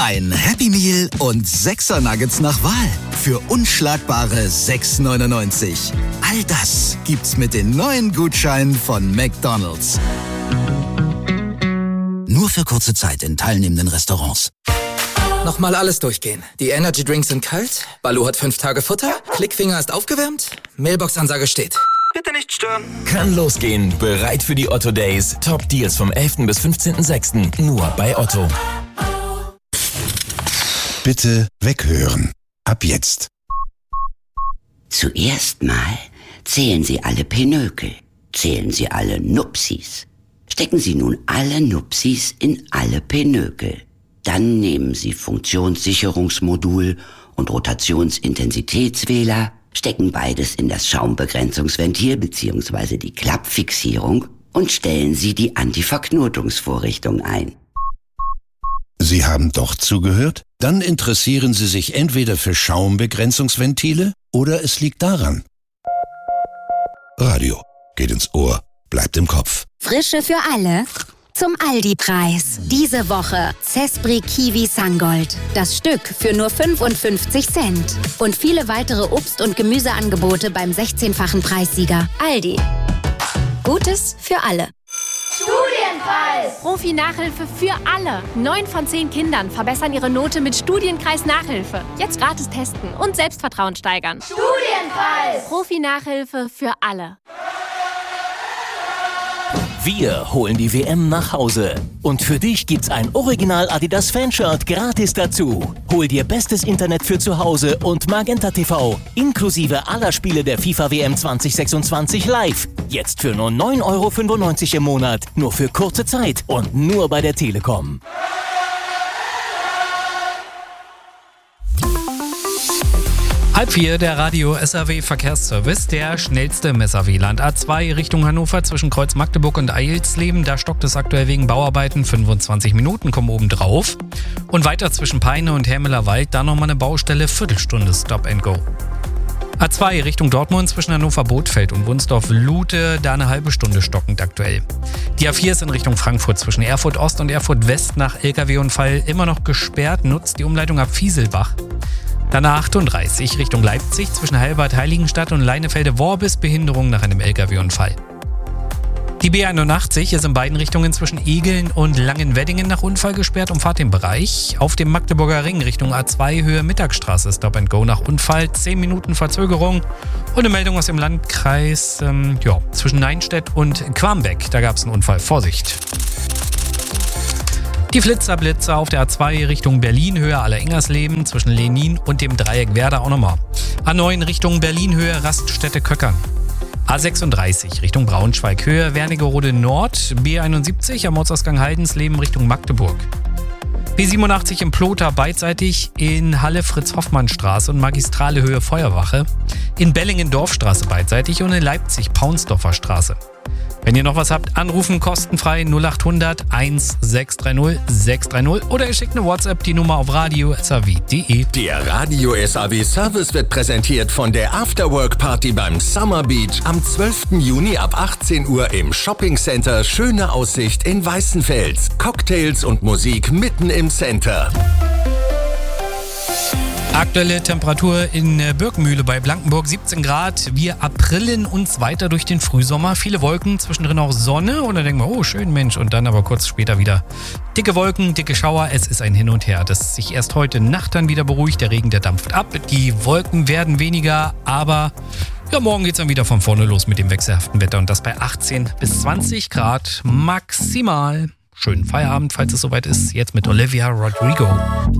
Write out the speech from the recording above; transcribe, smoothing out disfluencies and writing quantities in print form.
Ein Happy Meal und 6er Nuggets nach Wahl für unschlagbare 6,99. All das gibt's mit den neuen Gutscheinen von McDonald's. Nur für kurze Zeit in teilnehmenden Restaurants. Nochmal alles durchgehen. Die Energy Drinks sind kalt, Baloo hat 5 Tage Futter, Klickfinger ist aufgewärmt, Mailbox-Ansage steht. Bitte nicht stören. Kann losgehen. Bereit für die Otto Days. Top Deals vom 11. bis 15.06. Nur bei Otto. Bitte weghören. Ab jetzt. Zuerst mal zählen Sie alle Pinökel. Zählen Sie alle Nupsis. Stecken Sie nun alle Nupsis in alle Pinökel. Dann nehmen Sie Funktionssicherungsmodul und Rotationsintensitätswähler, stecken beides in das Schaumbegrenzungsventil bzw. die Klappfixierung und stellen Sie die Antiverknotungsvorrichtung ein. Sie haben doch zugehört? Dann interessieren Sie sich entweder für Schaumbegrenzungsventile oder es liegt daran. Radio geht ins Ohr, bleibt im Kopf. Frische für alle zum Aldi-Preis. Diese Woche Zespri Kiwi Sungold. Das Stück für nur 55 Cent. Und viele weitere Obst- und Gemüseangebote beim 16-fachen Preissieger. Aldi. Gutes für alle. Studienpreis! Profi-Nachhilfe für alle. 9 von 10 Kindern verbessern ihre Note mit Studienkreis-Nachhilfe. Jetzt gratis testen und Selbstvertrauen steigern. Studienpreis! Profi-Nachhilfe für alle. Wir holen die WM nach Hause. Und für dich gibt's ein Original Adidas Fanshirt gratis dazu. Hol dir bestes Internet für zu Hause und Magenta TV. Inklusive aller Spiele der FIFA WM 2026 live. Jetzt für nur 9,95 € im Monat. Nur für kurze Zeit und nur bei der Telekom. Halb 4, der Radio SAW Verkehrsservice, der schnellste im SAW-Land. A2 Richtung Hannover zwischen Kreuz Magdeburg und Eilsleben, da stockt es aktuell wegen Bauarbeiten, 25 Minuten kommen oben drauf. Und weiter zwischen Peine und Hermelerwald, da nochmal eine Baustelle, Viertelstunde Stop and Go. A2 Richtung Dortmund zwischen Hannover-Bothfeld und Wunsdorf-Lute, da eine halbe Stunde stockend aktuell. Die A4 ist in Richtung Frankfurt zwischen Erfurt Ost und Erfurt West nach LKW-Unfall immer noch gesperrt, nutzt die Umleitung ab Fieselbach. Dann A38 Richtung Leipzig zwischen Heilbad-Heiligenstadt und Leinefelde-Worbis, Behinderung nach einem LKW-Unfall. Die B81 ist in beiden Richtungen zwischen Egeln und Langenweddingen nach Unfall gesperrt, umfahrt den Bereich. Auf dem Magdeburger Ring Richtung A2 Höhe Mittagstraße Stop and Go nach Unfall, 10 Minuten Verzögerung. Und eine Meldung aus dem Landkreis zwischen Neinstedt und Quambeck, da gab es einen Unfall, Vorsicht. Die Flitzerblitzer auf der A2 Richtung Berlin, Höhe Allerengersleben, zwischen Lenin und dem Dreieck Werder auch nochmal. A9 Richtung Berlin, Höhe Raststätte Köckern. A36 Richtung Braunschweig, Höhe Wernigerode Nord. B71 am Ortsausgang Haldensleben Richtung Magdeburg. B87 im Ploter beidseitig in Halle Fritz-Hoffmann-Straße und Magistrale Höhe Feuerwache. In Bellingen Dorfstraße beidseitig und in Leipzig Paunsdorfer Straße. Wenn ihr noch was habt, anrufen kostenfrei 0800 1630 630 oder ihr schickt eine WhatsApp, die Nummer auf radio.sav.de. Der Radio SAW Service wird präsentiert von der Afterwork Party beim Summer Beach am 12. Juni ab 18 Uhr im Shopping Center Schöne Aussicht in Weißenfels. Cocktails und Musik mitten im Center. Aktuelle Temperatur in Birkenmühle bei Blankenburg 17 Grad. Wir aprillen uns weiter durch den Frühsommer. Viele Wolken, zwischendrin auch Sonne. Und dann denken wir, oh schön Mensch. Und dann aber kurz später wieder dicke Wolken, dicke Schauer. Es ist ein Hin und Her, das sich erst heute Nacht dann wieder beruhigt. Der Regen, der dampft ab. Die Wolken werden weniger, aber ja, morgen geht es dann wieder von vorne los mit dem wechselhaften Wetter. Und das bei 18 bis 20 Grad maximal. Schönen Feierabend, falls es soweit ist. Jetzt mit Olivia Rodrigo.